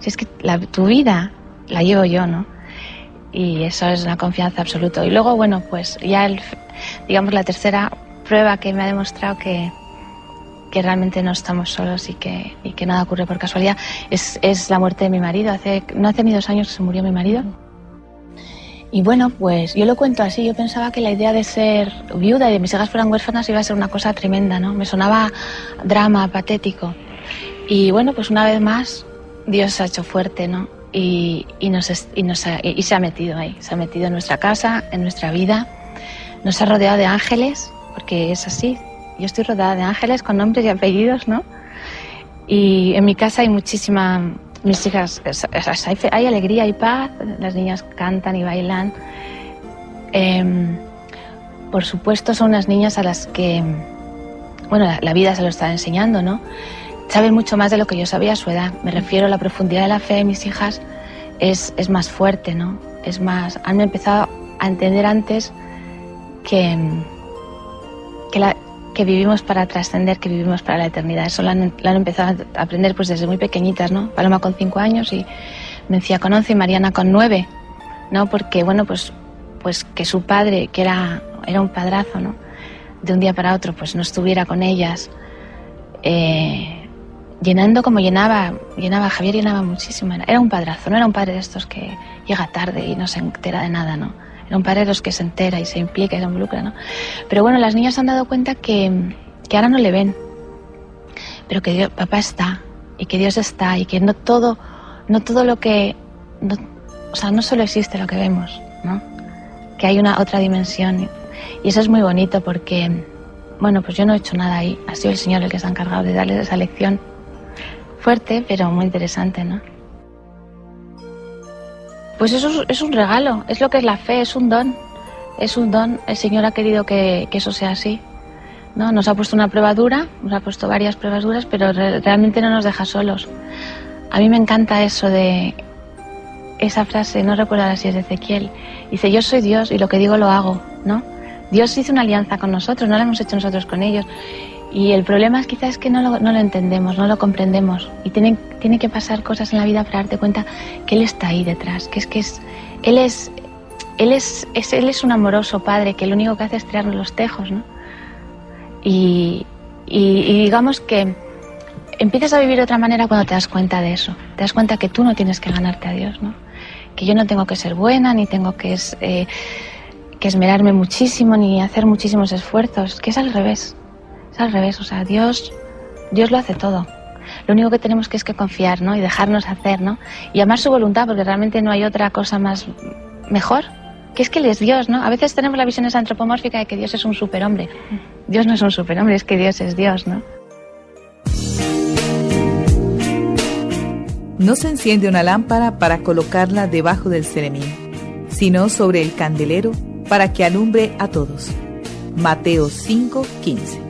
Si es que tu vida la llevo yo, ¿no? Y eso es una confianza absoluta. Y luego, bueno, pues ya digamos la tercera prueba que me ha demostrado que realmente no estamos solos y que nada ocurre por casualidad es la muerte de mi marido. No hace ni 2 años que se murió mi marido. Y bueno, pues yo lo cuento así. Yo pensaba que la idea de ser viuda y de mis hijas fueran huérfanas iba a ser una cosa tremenda, ¿no? Me sonaba drama, patético. Y bueno, pues una vez más Dios se ha hecho fuerte, ¿no? Y se ha metido ahí, se ha metido en nuestra casa, en nuestra vida, nos ha rodeado de ángeles, porque es así, yo estoy rodeada de ángeles con nombres y apellidos, ¿no? Y en mi casa hay mis hijas, hay alegría y paz, las niñas cantan y bailan. Por supuesto son unas niñas a las que, bueno, la vida se lo está enseñando, ¿no? Saben mucho más de lo que yo sabía a su edad. Me refiero a la profundidad de la fe de mis hijas es más fuerte, ¿no? Es más, han empezado a entender antes que vivimos para trascender, que vivimos para la eternidad. Eso lo han empezado a aprender pues desde muy pequeñitas, ¿no? Paloma con 5 años y Mencía con 11 y Mariana con 9, ¿no? Porque, bueno, pues que su padre, que era un padrazo, ¿no? De un día para otro, pues no estuviera con ellas, llenando como llenaba Javier, llenaba muchísimo. Era un padrazo, no era un padre de estos que llega tarde y no se entera de nada, ¿no? Era un padre de los que se entera y se implica y se involucra, ¿no? Pero bueno, las niñas se han dado cuenta que ahora no le ven, pero que papá está y que Dios está y que no todo lo que... o sea, no solo existe lo que vemos, ¿no? Que hay una otra dimensión y eso es muy bonito porque, bueno, pues yo no he hecho nada ahí. Ha sido el Señor el que se ha encargado de darles esa lección fuerte, pero muy interesante, ¿no? Pues eso es un regalo, es lo que es la fe, es un don. Es un don, el Señor ha querido que eso sea así, ¿no? Nos ha puesto una prueba dura, nos ha puesto varias pruebas duras, pero realmente no nos deja solos. A mí me encanta eso de esa frase, no recuerdo ahora si es de Ezequiel, dice: yo soy Dios y lo que digo lo hago, ¿no? Dios hizo una alianza con nosotros, no la hemos hecho nosotros con ellos. Y el problema es quizás que no lo entendemos, no lo comprendemos. Y tiene que pasar cosas en la vida para darte cuenta que Él está ahí detrás, Él es un amoroso padre que lo único que hace es tirarnos los tejos, ¿no? Y digamos que empiezas a vivir de otra manera cuando te das cuenta de eso. Te das cuenta que tú no tienes que ganarte a Dios, ¿no? Que yo no tengo que ser buena, ni tengo que esmerarme muchísimo, ni hacer muchísimos esfuerzos, que es al revés. Es al revés, o sea, Dios lo hace todo. Lo único que tenemos que es que confiar, ¿no? Y dejarnos hacer, ¿no? Y amar su voluntad, porque realmente no hay otra cosa mejor, que es que Él es Dios, ¿no? A veces tenemos la visión esa antropomórfica de que Dios es un superhombre. Dios no es un superhombre, es que Dios es Dios, ¿no? No se enciende una lámpara para colocarla debajo del ceremín, sino sobre el candelero para que alumbre a todos. Mateo 5:15.